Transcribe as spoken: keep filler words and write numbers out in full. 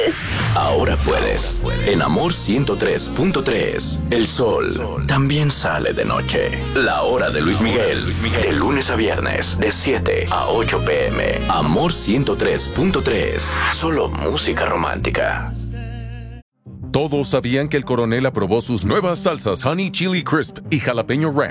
Ahora puedes. En Amor ciento tres punto tres. El sol también sale de noche. La hora de Luis Miguel. De lunes a viernes, de siete a ocho pm. Amor ciento tres punto tres. Solo música romántica. Todos sabían que el coronel aprobó sus nuevas salsas Honey Chili Crisp y Jalapeño Ranch